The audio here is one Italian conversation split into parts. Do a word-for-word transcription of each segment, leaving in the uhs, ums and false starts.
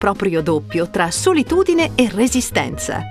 proprio doppio tra solitudine e resistenza.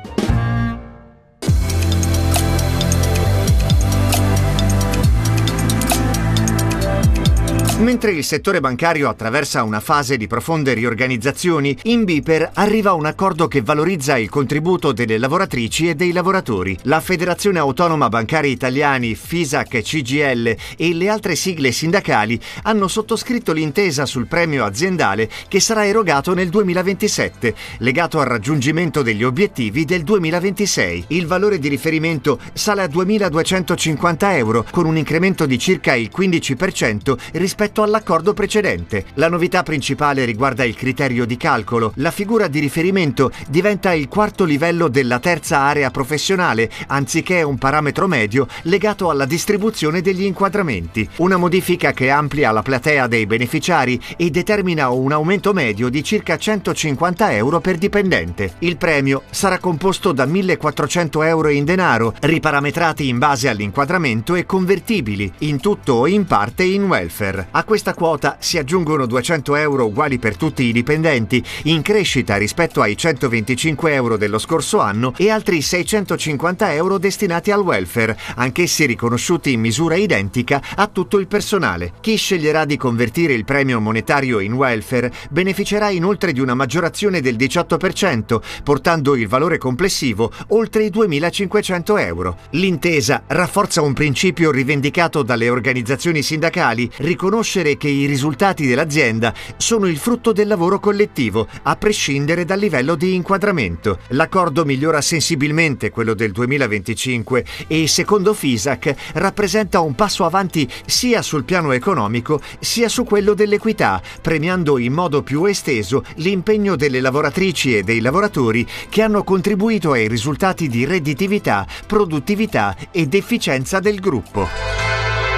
Mentre il settore bancario attraversa una fase di profonde riorganizzazioni, in BPER arriva un accordo che valorizza il contributo delle lavoratrici e dei lavoratori. La Federazione Autonoma Bancari Italiani, FISAC e C G I L e le altre sigle sindacali hanno sottoscritto l'intesa sul premio aziendale che sarà erogato nel duemilaventisette, legato al raggiungimento degli obiettivi del duemilaventisei. Il valore di riferimento sale a duemiladuecentocinquanta euro, con un incremento di circa il quindici per cento rispetto all'accordo precedente. La novità principale riguarda il criterio di calcolo. La figura di riferimento diventa il quarto livello della terza area professionale, anziché un parametro medio legato alla distribuzione degli inquadramenti. Una modifica che amplia la platea dei beneficiari e determina un aumento medio di circa centocinquanta euro per dipendente. Il premio sarà composto da millequattrocento euro in denaro, riparametrati in base all'inquadramento e convertibili, in tutto o in parte, in welfare. A questa quota si aggiungono duecento euro uguali per tutti i dipendenti, in crescita rispetto ai centoventicinque euro dello scorso anno, e altri seicentocinquanta euro destinati al welfare, anch'essi riconosciuti in misura identica a tutto il personale. Chi sceglierà di convertire il premio monetario in welfare beneficerà inoltre di una maggiorazione del diciotto per cento, portando il valore complessivo oltre i duemilacinquecento euro. L'intesa rafforza un principio rivendicato dalle organizzazioni sindacali: riconoscere che i risultati dell'azienda sono il frutto del lavoro collettivo, a prescindere dal livello di inquadramento. L'accordo migliora sensibilmente quello del duemilaventicinque e, secondo FISAC, rappresenta un passo avanti sia sul piano economico sia su quello dell'equità, premiando in modo più esteso l'impegno delle lavoratrici e dei lavoratori che hanno contribuito ai risultati di redditività, produttività ed efficienza del gruppo.